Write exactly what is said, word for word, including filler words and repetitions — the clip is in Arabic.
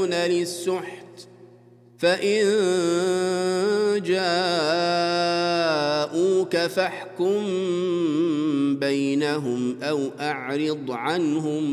يكادون للسحت فإن جاءوك فاحكم بينهم أو أعرض عنهم